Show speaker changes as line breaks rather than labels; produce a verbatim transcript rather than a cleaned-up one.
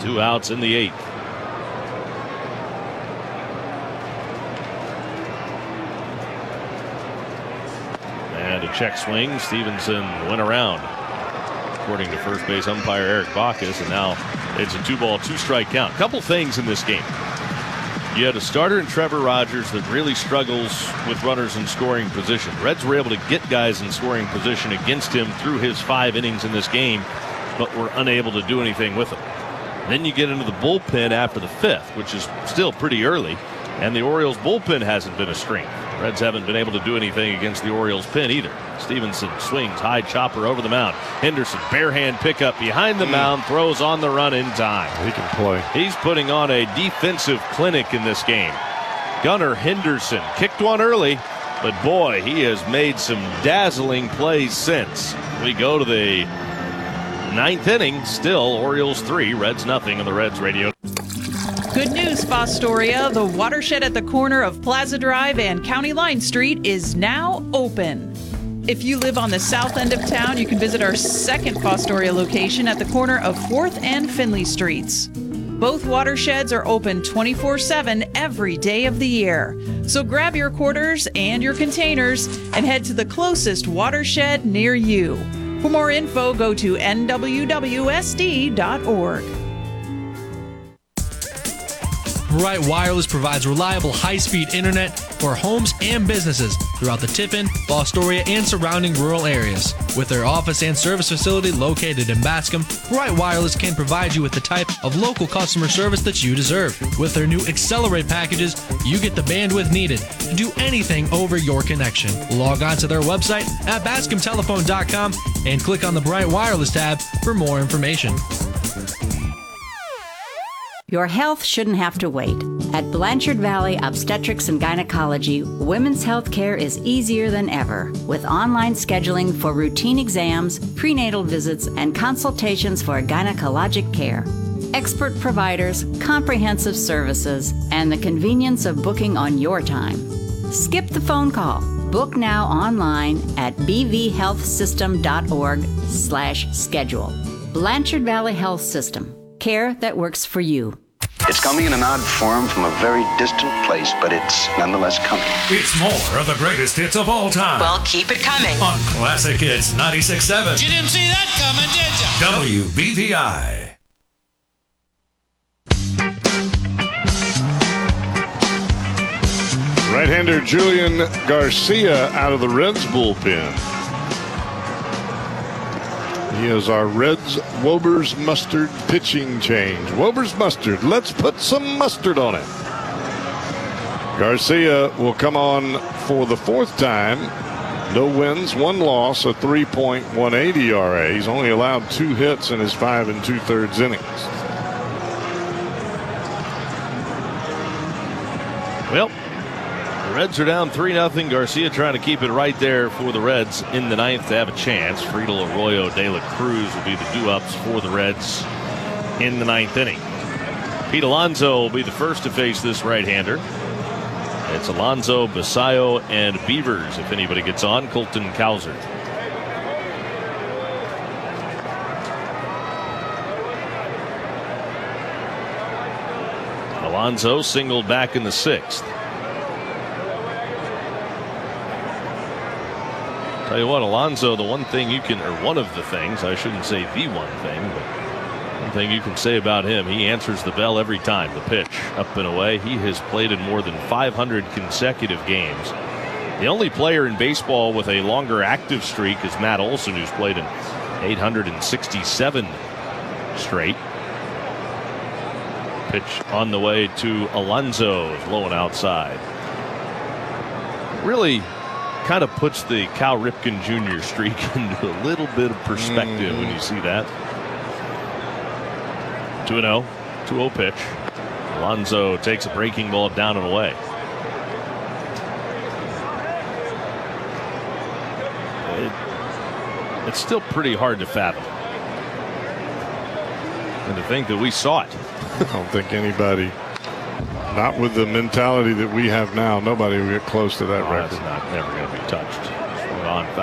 Two outs in the eighth. And a check swing. Stevenson went around, according to first base umpire Eric Bacchus, and now it's a two-ball, two-strike count. Couple things in this game. You had a starter in Trevor Rogers that really struggles with runners in scoring position. Reds were able to get guys in scoring position against him through his five innings in this game, but were unable to do anything with him. Then you get into the bullpen after the fifth, which is still pretty early, and the Orioles bullpen hasn't been a strength. Reds haven't been able to do anything against the Orioles pen either. Stevenson swings, high chopper over the mound. Henderson, bare hand pickup behind the mound, throws on the run in time.
He can play.
He's putting on a defensive clinic in this game. Gunnar Henderson kicked one early, but boy, he has made some dazzling plays since. We go to the ninth inning, still Orioles three, Reds nothing on the Reds radio.
Good news, Fostoria. The watershed at the corner of Plaza Drive and County Line Street is now open. If you live on the south end of town, you can visit our second Fostoria location at the corner of fourth and Finley Streets. Both watersheds are open twenty-four seven every day of the year. So grab your quarters and your containers and head to the closest watershed near you. For more info, go to N W W S D dot org.
Bright Wireless provides reliable high-speed internet for homes and businesses throughout the Tiffin, Fostoria, and surrounding rural areas. With their office and service facility located in Bascom, Bright Wireless can provide you with the type of local customer service that you deserve. With their new Accelerate packages, you get the bandwidth needed to do anything over your connection. Log on to their website at bascom telephone dot com and click on the Bright Wireless tab for more information.
Your health shouldn't have to wait. At Blanchard Valley Obstetrics and Gynecology, women's health care is easier than ever, with online scheduling for routine exams, prenatal visits, and consultations for gynecologic care. Expert providers, comprehensive services, and the convenience of booking on your time. Skip the phone call. Book now online at b v health system dot org slash schedule. Blanchard Valley Health System. Care that works for you.
It's coming in an odd form from a very distant place, but it's nonetheless coming.
It's more of the greatest hits of all time.
Well, keep it coming.
On Classic Hits ninety-six point seven.
You didn't see that coming, did you?
W B V I.
Right-hander Julian Garcia out of the Reds bullpen. He is our Reds Wober's Mustard pitching change. Wober's Mustard. Let's put some mustard on it. Garcia will come on for the fourth time. No wins, one loss, a three point one eight E R A. He's only allowed two hits in his five and two-thirds innings.
Well, the Reds are down three nothing. Garcia trying to keep it right there for the Reds in the ninth to have a chance. Friedel, Arroyo, De La Cruz will be the do-ups for the Reds in the ninth inning. Pete Alonso will be the first to face this right-hander. It's Alonso, Basayo, and Beavers if anybody gets on. Colton Cowser. Alonso singled back in the sixth. Tell you what, Alonso, the one thing you can, or one of the things, I shouldn't say the one thing, but one thing you can say about him, he answers the bell every time. The pitch, up and away. He has played in more than five hundred consecutive games. The only player in baseball with a longer active streak is Matt Olson, who's played in eight hundred sixty-seven straight. Pitch on the way to Alonso, low and outside. Really kind of puts the Cal Ripken Junior streak into a little bit of perspective mm. when you see that. two and oh, two oh pitch. Alonso takes a breaking ball down and away. It, it's still pretty hard to fathom. And to think that we saw it.
I don't think anybody, not with the mentality that we have now, nobody will get close to that
oh,
record.
That's not never going to be touched. On